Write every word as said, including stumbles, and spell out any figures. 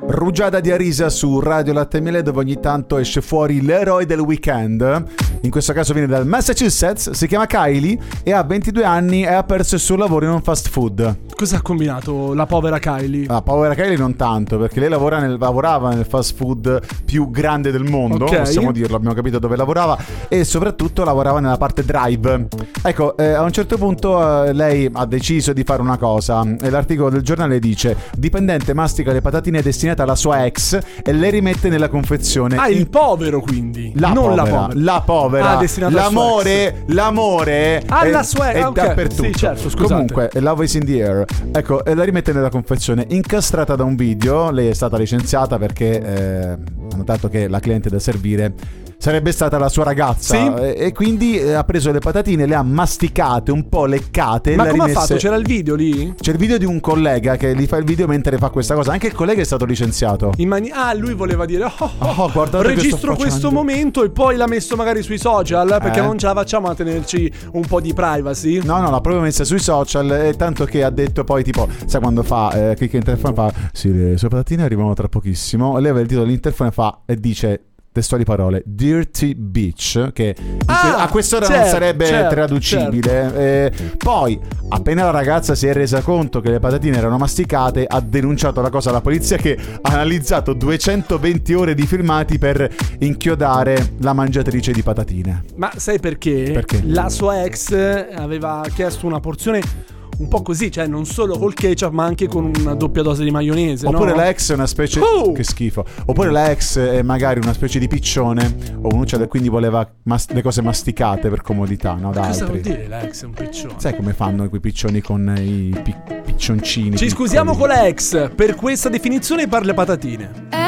Rugiada di Arisa su Radio Latte e Miele, dove ogni tanto esce fuori l'eroe del weekend. In questo caso viene dal Massachusetts, si chiama Kylie e ha ventidue anni e ha perso il suo lavoro in un fast food. Cosa ha combinato la povera Kylie? La povera Kylie non tanto, perché lei lavora nel, lavorava nel fast food più grande del mondo, okay. Possiamo dirlo, abbiamo capito dove lavorava, e soprattutto lavorava nella parte drive. Ecco, eh, a un certo punto eh, lei ha deciso di fare una cosa, e l'articolo del giornale dice: dipendente mastica le patatine destinate alla sua ex e le rimette nella confezione. Ah, il povero quindi, la non povera, la povera. La povera. Ah, destinato l'amore, l'amore alla sua ex. è Ah, okay. dappertutto. Sì, certo, scusate. Comunque, Love is in the air. Ecco, e la rimette nella confezione incastrata da un video. Lei è stata licenziata perché eh, ha notato che la cliente da servire sarebbe stata la sua ragazza, sì. e, e quindi eh, ha preso le patatine, le ha masticate, un po' leccate. Ma le come rimesse... ha fatto? C'era il video lì? C'è il video di un collega che gli fa il video mentre fa questa cosa. Anche il collega è stato licenziato. In mani... Ah, lui voleva dire oh, oh, oh, guardate registro questo momento e poi l'ha messo magari sui social, perché eh. non ce la facciamo a tenerci un po' di privacy. No, no, l'ha proprio messa sui social, e tanto che ha detto poi tipo, sai quando fa, eh, clicca in telefono e fa sì, le sue patatine arrivano tra pochissimo, e lei aveva il titolo dell'interfono e fa e dice testuali parole Dirty Bitch, che ah, a quest'ora certo, non sarebbe certo, traducibile, certo. eh, poi appena la ragazza si è resa conto che le patatine erano masticate, ha denunciato la cosa alla polizia, che ha analizzato duecentoventi ore di filmati per inchiodare la mangiatrice di patatine. Ma sai perché? Perché? La sua ex aveva chiesto una porzione un po' così, cioè non solo col ketchup ma anche con una doppia dose di maionese. Oppure no? la ex è una specie oh! Che schifo. Oppure la ex è magari una specie di piccione o un uccello, e quindi voleva mas- le cose masticate per comodità, no? Da cosa altri. vuol dire la ex è un piccione? Sai come fanno quei piccioni con i pi- piccioncini? Ci piccoli. scusiamo con la ex per questa definizione per le patatine.